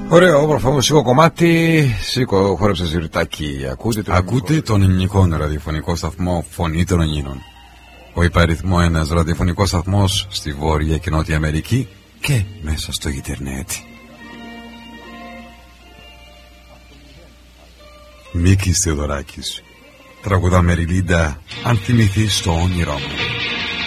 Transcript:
Ωραίο, όμορφο μουσικό κομμάτι. Σήκω, χόρεψε ζυρτάκι. Ακούτε τον ελληνικό ραδιοφωνικό σταθμό Φωνή των Ελλήνων. Ο υπαριθμό ένας ραδιοφωνικός σταθμός στη Βόρεια και Νότια Αμερική και μέσα στο Ιντερνετ. Μίκης Θεοδωράκης. Τραγουδά Μεριλίντα, αν θυμηθείς το όνειρό μου.